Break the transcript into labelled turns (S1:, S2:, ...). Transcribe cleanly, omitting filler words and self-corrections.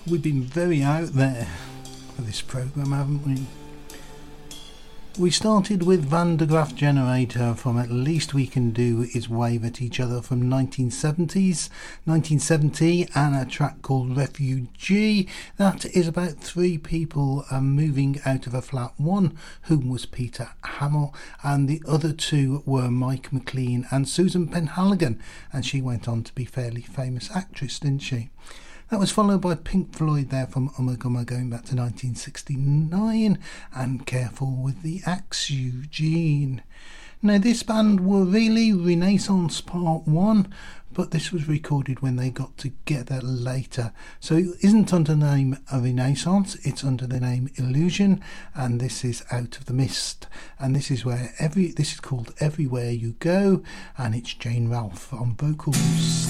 S1: We've been very out there for this programme, haven't we? We started with Van der Graaf Generator from At Least We Can Do Is Wave at Each Other from 1970, and a track called Refugee. That is about three people moving out of a flat. One whom was Peter Hamill, and the other two were Mike McLean and Susan Penhaligon, and she went on to be a fairly famous actress, didn't she? That was followed by Pink Floyd there from Ummagumma going back to 1969, and Careful with the Axe, Eugene. Now this band were really Renaissance Part 1, but this was recorded when they got together later. So it isn't under the name of Renaissance, it's under the name Illusion, and this is Out of the Mist. And this is called Everywhere You Go, and it's Jane Ralph on vocals.